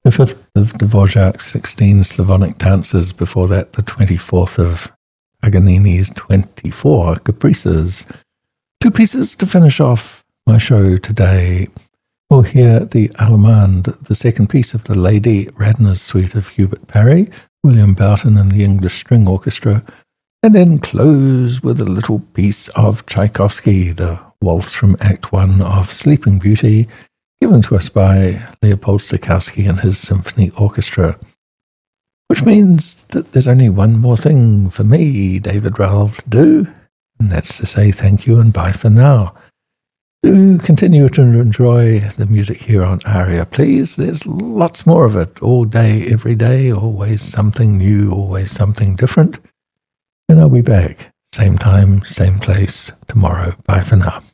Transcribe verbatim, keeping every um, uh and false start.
The fifth of Dvorak's sixteen Slavonic dances, before that the twenty-fourth of Paganini's twenty-four Caprices. Two pieces to finish off my show today. We'll hear the Allemande, the second piece of the Lady Radner's suite of Hubert Parry, William Boughton and the English String Orchestra, and then close with a little piece of Tchaikovsky, the waltz from Act One of Sleeping Beauty, given to us by Leopold Stokowski and his symphony orchestra. Which means that there's only one more thing for me, David Rowell, to do, and that's to say thank you and bye for now. Do continue to enjoy the music here on Aria, please. There's lots more of it, all day, every day, always something new, always something different. And I'll be back, same time, same place, tomorrow. Bye for now.